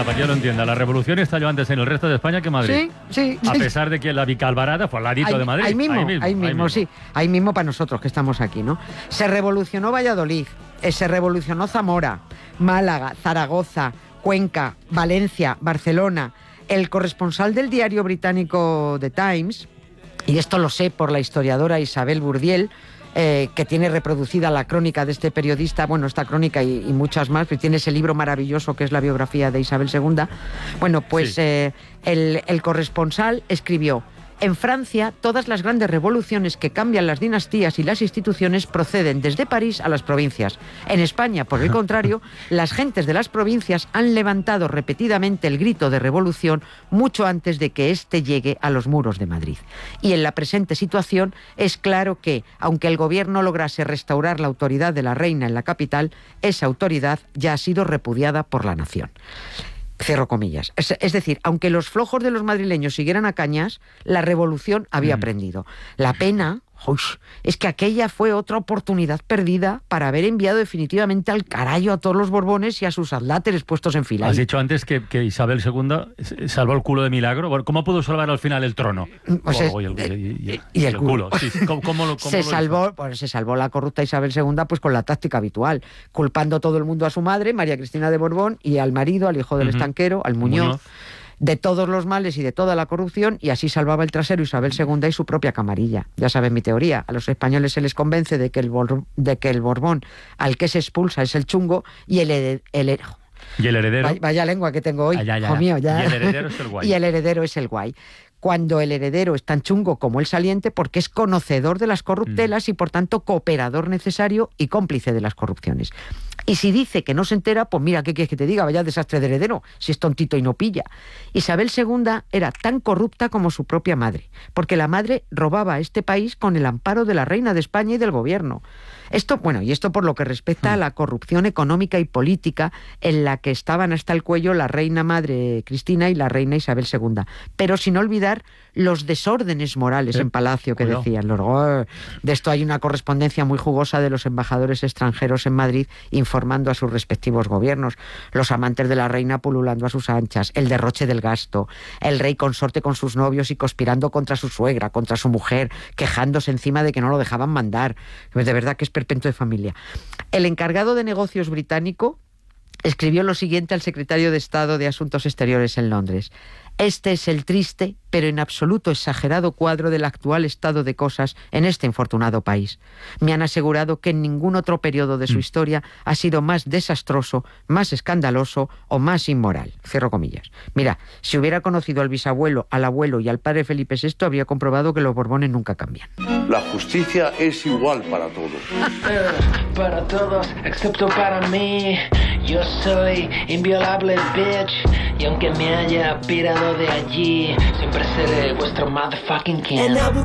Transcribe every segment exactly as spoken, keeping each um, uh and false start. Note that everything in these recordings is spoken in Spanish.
Marta, para que yo lo entienda, la revolución estalló antes en el resto de España que en Madrid. Sí, sí. A sí. pesar de que la Vicalvarada fue al ladito ahí, de Madrid. Ahí mismo, ahí mismo, ahí mismo, ahí mismo, sí. Ahí mismo para nosotros que estamos aquí, ¿no? Se revolucionó Valladolid, eh, se revolucionó Zamora, Málaga, Zaragoza, Cuenca, Valencia, Barcelona. El corresponsal del diario británico The Times, y esto lo sé por la historiadora Isabel Bourdiel, Eh, que tiene reproducida la crónica de este periodista, bueno, esta crónica y, y muchas más, que tiene ese libro maravilloso que es la biografía de Isabel segunda. Bueno, pues sí. eh, el, el corresponsal escribió: en Francia, todas las grandes revoluciones que cambian las dinastías y las instituciones proceden desde París a las provincias. En España, por el contrario, las gentes de las provincias han levantado repetidamente el grito de revolución mucho antes de que éste llegue a los muros de Madrid. Y en la presente situación es claro que, aunque el gobierno lograse restaurar la autoridad de la reina en la capital, esa autoridad ya ha sido repudiada por la nación. Cierro comillas. Es, es decir, aunque los flojos de los madrileños siguieran a cañas, la revolución había mm. prendido. La pena uy, es que aquella fue otra oportunidad perdida para haber enviado definitivamente al carajo a todos los Borbones y a sus adláteres puestos en fila. Has dicho antes que, que Isabel segunda salvó el culo de milagro. Bueno, ¿cómo pudo salvar al final el trono? Pues oh, es, y, el, y, y, y, y el culo. culo. Sí, ¿cómo, cómo lo, cómo se, lo salvó, pues, se salvó la corrupta Isabel segunda pues con la táctica habitual, culpando todo el mundo a su madre, María Cristina de Borbón, y al marido, al hijo del uh-huh. estanquero, al Muñoz, Muñoz, de todos los males y de toda la corrupción, y así salvaba el trasero Isabel segunda y su propia camarilla. Ya saben mi teoría, a los españoles se les convence de que el, Bor- de que el Borbón al que se expulsa es el chungo y el, el, el, ¿Y el heredero? Vaya, vaya lengua que tengo hoy, ah, ya, ya, hijo mío, ya. Y el heredero es el guay. Y el heredero es el guay. Cuando el heredero es tan chungo como el saliente, porque es conocedor de las corruptelas mm. y por tanto cooperador necesario y cómplice de las corrupciones. Y si dice que no se entera, pues mira, ¿qué quieres que te diga? Vaya desastre de heredero, si es tontito y no pilla. Isabel segunda era tan corrupta como su propia madre, porque la madre robaba a este país con el amparo de la reina de España y del gobierno. Esto, bueno, y esto por lo que respecta mm. a la corrupción económica y política en la que estaban hasta el cuello la reina madre Cristina y la reina Isabel segunda. Pero sin olvidar los desórdenes morales ¿Eh? en Palacio que Cuidado. decían los oh, de esto hay una correspondencia muy jugosa de los embajadores extranjeros en Madrid informando a sus respectivos gobiernos, los amantes de la reina pululando a sus anchas, el derroche del gasto, el rey consorte con sus novios y conspirando contra su suegra, contra su mujer, quejándose encima de que no lo dejaban mandar. De verdad que es perpetuo de familia. El encargado de negocios británico escribió lo siguiente al secretario de Estado de Asuntos Exteriores en Londres: este es el triste, pero en absoluto exagerado cuadro del actual estado de cosas en este infortunado país. Me han asegurado que en ningún otro periodo de su mm. historia ha sido más desastroso, más escandaloso o más inmoral. Cierro comillas. Mira, si hubiera conocido al bisabuelo, al abuelo y al padre Felipe sexto, habría comprobado que los Borbones nunca cambian. La justicia es igual para todos. Para todos, excepto para mí. Yo soy inviolable, bitch. Y aunque me haya pirado de allí, siempre seré vuestro motherfucking king.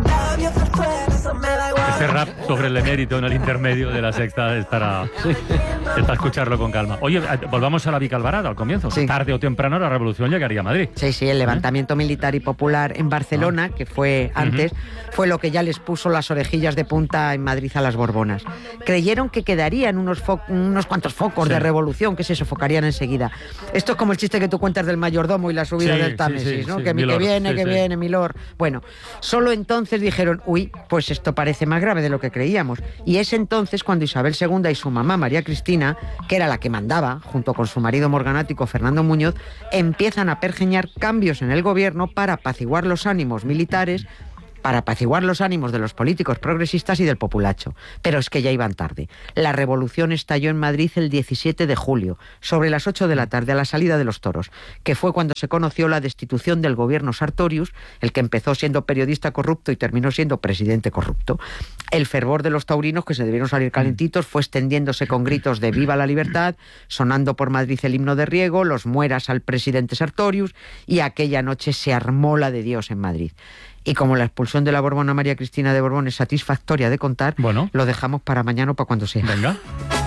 Este rap sobre el emérito en el intermedio de la sexta es para, es para escucharlo con calma. Oye, volvamos a la Vicalvarada al comienzo. Sí. Tarde o temprano la revolución llegaría a Madrid. Sí, sí, el levantamiento ¿Eh? militar y popular en Barcelona, que fue antes, uh-huh. fue lo que ya les puso las orejillas de punta en Madrid a las Borbonas. Creyeron que quedarían unos, fo- unos cuantos focos sí. de revolución que se sofocarían enseguida. Esto es como el chiste que tú cuentas del mayordomo y la subida sí, del Támesis, sí, sí, ¿no? sí, que, Milord, que viene, sí, que sí. viene, Milord. Bueno, solo entonces dijeron, uy, pues esto parece más grave de lo que creíamos. Y es entonces cuando Isabel segunda y su mamá María Cristina, que era la que mandaba, junto con su marido morganático Fernando Muñoz, empiezan a pergeñar cambios en el gobierno para apaciguar los ánimos militares, para apaciguar los ánimos de los políticos progresistas y del populacho. Pero es que ya iban tarde. La revolución estalló en Madrid el diecisiete de julio, sobre las ocho de la tarde, a la salida de los toros, que fue cuando se conoció la destitución del gobierno Sartorius, el que empezó siendo periodista corrupto y terminó siendo presidente corrupto. El fervor de los taurinos, que se debieron salir calentitos, fue extendiéndose con gritos de ¡Viva la libertad!, sonando por Madrid el himno de Riego, los mueras al presidente Sartorius, y aquella noche se armó la de Dios en Madrid. Y como la expulsión de la Borbona María Cristina de Borbón es satisfactoria de contar, bueno, lo dejamos para mañana o para cuando sea. Venga.